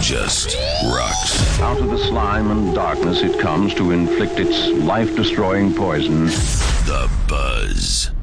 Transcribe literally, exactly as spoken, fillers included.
just rocks. Out of the slime and darkness it comes to inflict its life-destroying poison. The Buzz.